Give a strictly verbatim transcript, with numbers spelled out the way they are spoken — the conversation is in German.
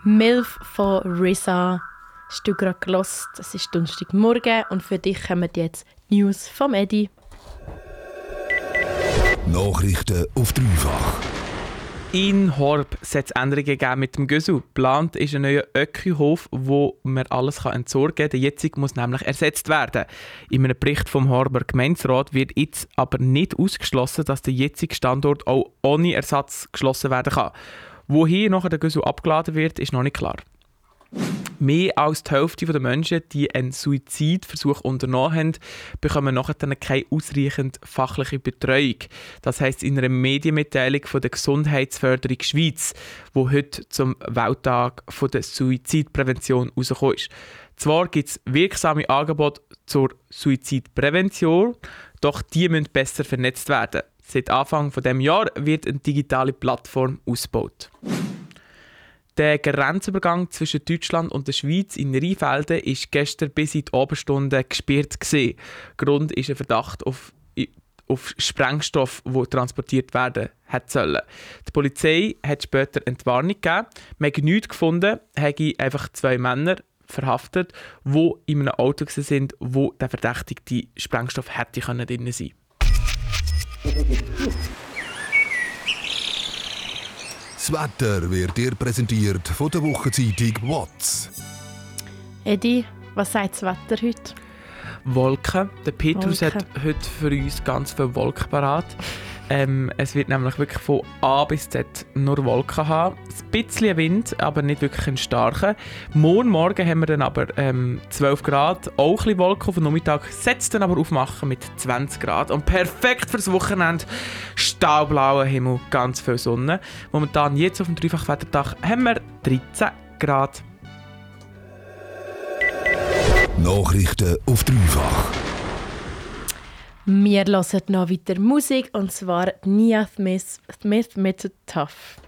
Milf von R Z A hast du gerade gehört. Es ist Donnerstagmorgen und für dich kommen jetzt die News vom Edi. Nachrichten auf dreifach. In Horb soll es Änderungen geben mit dem Gösu. Geplant ist ein neuer Ökkihof, wo man alles entsorgen kann. Der jetzige muss nämlich ersetzt werden. In einem Bericht vom Horber Gemeinderat wird jetzt aber nicht ausgeschlossen, dass der jetzige Standort auch ohne Ersatz geschlossen werden kann. Wohin nachher der Gösu abgeladen wird, ist noch nicht klar. Mehr als die Hälfte der Menschen, die einen Suizidversuch unternommen haben, bekommen nachher keine ausreichend fachliche Betreuung. Das heisst in einer Medienmitteilung von der Gesundheitsförderung Schweiz, die heute zum Welttag der Suizidprävention herausgekommen ist. Zwar gibt es wirksame Angebote zur Suizidprävention, doch die müssen besser vernetzt werden. Seit Anfang dieses Jahres wird eine digitale Plattform ausgebaut. Der Grenzübergang zwischen Deutschland und der Schweiz in Rheinfelden war gestern bis in die Abendstunden gesperrt gewesen. Grund ist ein Verdacht auf, auf Sprengstoff, der transportiert werden hätte sollen. Die Polizei hat später Entwarnung gegeben. Man hat nichts gefunden, habe einfach zwei Männer verhaftet, die in einem Auto waren, wo der verdächtigte Sprengstoff hätte drin sein können. Das Wetter wird dir präsentiert von der Wochenzeitung W A T S. Edi, was sagt das Wetter heute? Wolken. Der Petrus Wolken. hat heute für uns ganz viel Wolken parat. Ähm, es wird nämlich wirklich von A bis Z nur Wolken haben. Ein bisschen Wind, aber nicht wirklich einen starken. Morgen Morgen haben wir dann aber ähm, zwölf Grad, auch ein bisschen Wolken. Auf den Nachmittag setzt dann aber aufmachen mit zwanzig Grad. Und perfekt fürs Wochenende, staubblauer Himmel, ganz viel Sonne. Momentan, jetzt auf dem Dreifachwettertag, haben wir dreizehn Grad. Nachrichten auf dreifach. Wir hören noch weiter Musik, und zwar Nia Smith, Smith mit «Tough».